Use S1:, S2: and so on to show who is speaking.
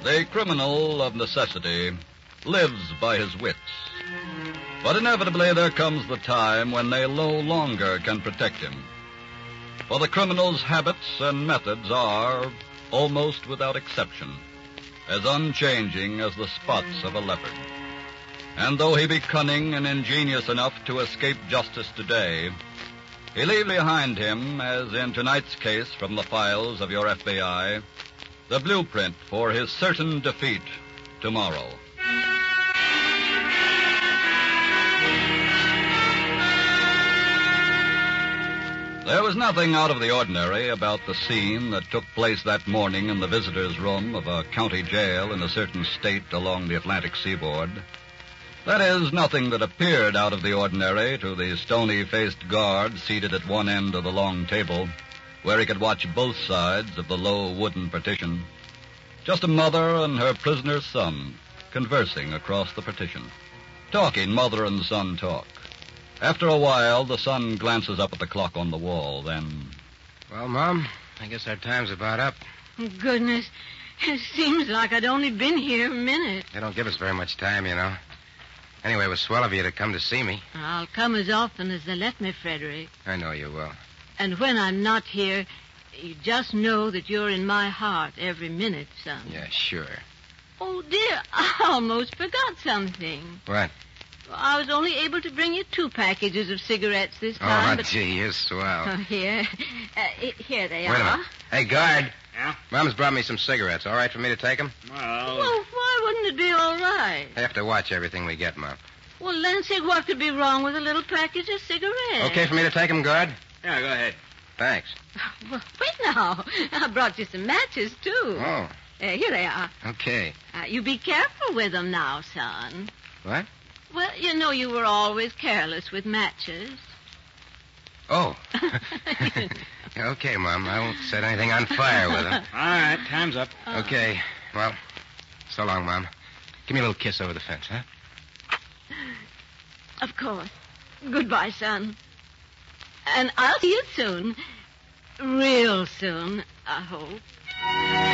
S1: The criminal of necessity lives by his wits. But inevitably there comes the time when they no longer can protect him. For the criminal's habits and methods are, almost without exception, as unchanging as the spots of a leopard. And though he be cunning and ingenious enough to escape justice today, he leaves behind him, as in tonight's case from the files of your FBI, the blueprint for his certain defeat tomorrow. There was nothing out of the ordinary about the scene that took place that morning in the visitor's room of a county jail in a certain state along the Atlantic seaboard. That is, nothing that appeared out of the ordinary to the stony-faced guard seated at one end of the long table, where he could watch both sides of the low wooden partition. Just a mother and her prisoner's son conversing across the partition. Talking, mother and son talk. After a while, the son glances up at the clock on the wall, then...
S2: Well, Mom, I guess our time's about up.
S3: Goodness, it seems like I'd only been here a minute.
S2: They don't give us very much time, you know. Anyway, it was swell of you to come to see me.
S3: I'll come as often as they let me, Frederick.
S2: I know you will.
S3: And when I'm not here, you just know that you're in my heart every minute, son.
S2: Yeah, sure.
S3: Oh, dear, I almost forgot something.
S2: What?
S3: Well, I was only able to bring you 2 packages of cigarettes this time.
S2: Oh, but... gee, you're swell.
S3: Oh, here. Here they are.
S2: Wait a minute. Hey, guard.
S4: Yeah?
S2: Mom's brought me some cigarettes. All right for me to take them?
S4: Well,
S3: Why wouldn't it be all right?
S2: I have to watch everything we get, Mom.
S3: Well, Lansing, what could be wrong with a little package of cigarettes?
S2: Okay for me to take them, guard?
S4: yeah, go ahead.
S2: Thanks.
S3: Well, wait now. I brought you some matches, too.
S2: Oh,
S3: Here they are.
S2: okay.
S3: You be careful with them now, son.
S2: What?
S3: Well, you know you were always careless with matches.
S2: Oh. Okay, Mom. I won't set anything on fire with them.
S4: All right, time's up.
S2: Okay. Well, so long, Mom. Give me a little kiss over the fence, huh?
S3: Of course. Goodbye, son. And I'll see you soon. Real soon, I hope.